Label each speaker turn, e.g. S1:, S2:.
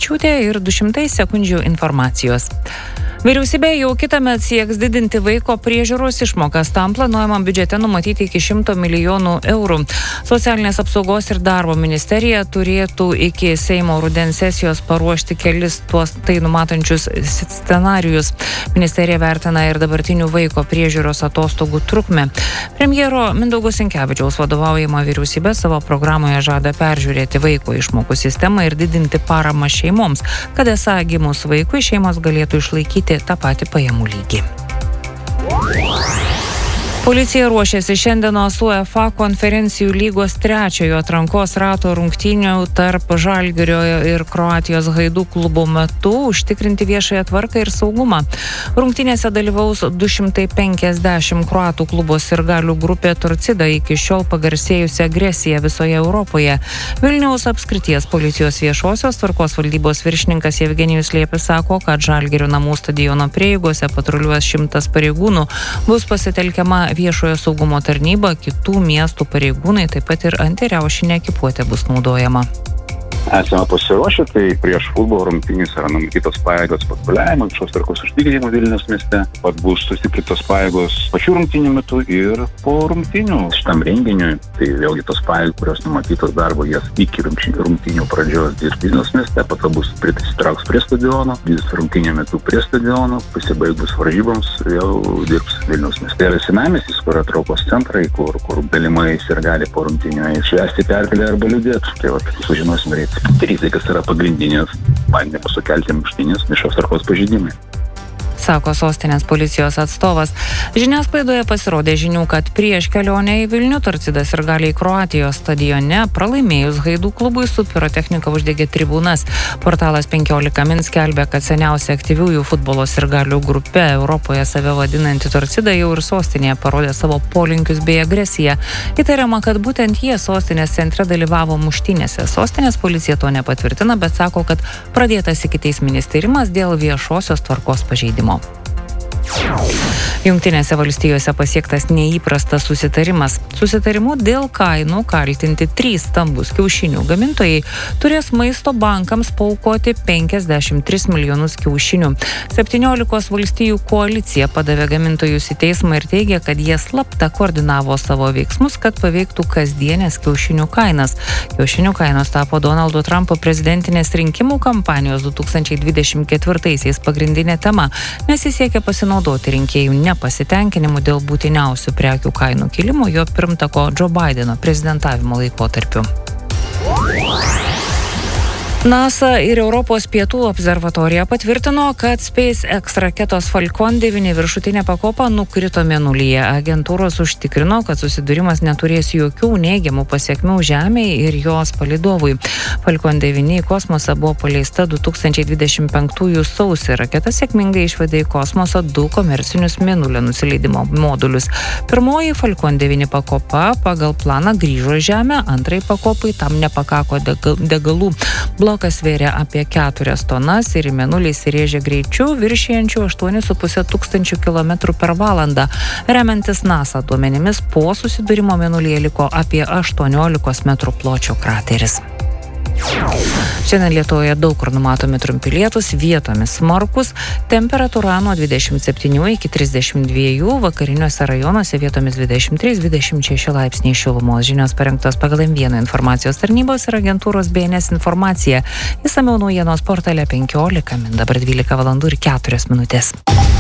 S1: Rinkevičiūtė ir 200 sekundžių informacijos. Vyriausybė jau kitąmet sieks didinti vaiko priežiūros išmokas. Tam planuojama biudžete numatyti iki 100 milijonų eurų. Socialinės apsaugos ir darbo ministerija turėtų iki Seimo rudens sesijos paruošti kelis tai numatančius scenarijus. Ministerija vertina ir dabartinių vaiko priežiūros atostogų trukmę. Premjero Mindaugo Sinkevičiaus vadovaujama vyriausybė savo programoje žada peržiūrėti vaiko išmokų sistemą ir didinti paramą šeimoms, kad esą gimus vaikui šeimos galėtų išlaikyti tą patį pajamų lygį. Policija ruošiasi šiandienos UEFA konferencijų lygos 3-ojo atrankos rato rungtynių tarp Žalgirio ir Kroatijos Hajduk klubo metu užtikrinti viešąją tvarką ir saugumą. Rungtynėse dalyvaus 250 kroatų klubo sirgalių grupė Torcida, iki šiol pagarsėjusi agresija visoje Europoje. Vilniaus apskrities policijos viešosios tvarkos valdybos viršininkas Jevgenijus Liepis sako, kad Žalgirio namų stadiono prieigose patruliuos 100 pareigūnų, bus pasitelkiama viešojo saugumo tarnyba, kitų miestų pareigūnai, taip pat ir antiriaušinė ekipuotė bus naudojama.
S2: Esame pasiruošę, tai prieš futbolo rungtynės yra numatytos pajėgos patruliavimo, viešos tvarkos užtikrinimo Vilniaus mieste. Taip pat bus sustiprintos pajėgos pačių rungtynių metu ir po rungtynių šitam renginiui. Tai vėlgi tos pajėgos, kurios numatytos darbo, jas iki rungtynių pradžios dirbs Vilniaus mieste, po to bus prisitrauks prie stadiono, dirbs rungtynių metu prie stadiono, pasibaigus varžyboms vėl dirbs Vilniaus mieste. Ir senamiestis, kur yra traukos centrai, kur dalimai sirgaliai po rungtynių švęsti pergalę arba liūdėti. Tai vat, sužinosim greit. Rizikas yra pagrindinės bandymas sukelti muštynės viešos tvarkos pažeidimai,
S1: sako sostinės policijos atstovas. Žiniasklaidoje pasirodė žinių, kad prieš kelionę į Vilnių Torcidas sirgaliai Kroatijos stadione pralaimėjus Hajduk klubui su pirotechnika uždegė tribūnas. Portalas 15 min skelbia, kad seniausia aktyviųjų futbolo sirgalių grupė Europoje save vadinanti Torcida jau ir sostinėje parodė savo polinkius bei agresiją. Įtariama, kad būtent jie sostinės centre dalyvavo muštynėse. Sostinės policija to nepatvirtina, bet sako, kad pradėtas ikiteisminis tyrimas dėl viešosios tvarkos pažeidimo. Jungtinėse valstijose pasiektas neįprastas susitarimas. Susitarimu dėl kainų kaltinti 3 stambus kiaušinių gamintojai turės maisto bankams paaukoti 53 milijonus kiaušinių. 17 valstijų koalicija padavė gamintojus į teismą ir teigia, kad jie slapta koordinavo savo veiksmus, kad paveiktų kasdienės kiaušinių kainas. Kiaušinių kainos tapo Donaldo Trumpo prezidentinės rinkimų kampanijos 2024-aisiais pagrindinė tema, nes jis siekia pasinaudoti rinkėjų nepasitenkinimu dėl būtiniausių prekių kainų kilimo jo pirmtako Joe Bideno prezidentavimo laikotarpiu. NASA ir Europos pietų observatorija patvirtino, kad SpaceX raketos Falcon 9 viršutinė pakopa nukrito mėnulyje. Agentūros užtikrino, kad susidūrimas neturės jokių neigiamų pasekmių Žemei ir jos palydovui. Falcon 9 į kosmosą buvo paleista 2025 sausį. Raketa sėkmingai išvedė į kosmosą 2 komercinius mėnulio nusileidimo modulius. Pirmoji Falcon 9 pakopa pagal planą grįžo į Žemę, antrai pakopai tam nepakako degalų. Blokas svėrė apie 4 tonas ir į mėnulį įsirėžė greičiu viršijančiu 8,5 tūkstančių kilometrų per valandą. Remiantis NASA duomenimis, po susidūrimo mėnulyje liko apie 18 metrų pločio krateris. Šiandien Lietuvoje daug kur numatomi trumpi lietūs, vietomis smarkūs, temperatūra nuo 27 iki 32, vakariniuose rajonuose vietomis 23-26 laipsniai šilumos. Žinios parengtos pagal M1 informacijos tarnybos ir agentūros BNS informacija. Išsamiau naujienos portale 15 min, dabar 12 valandų ir 4 minutės.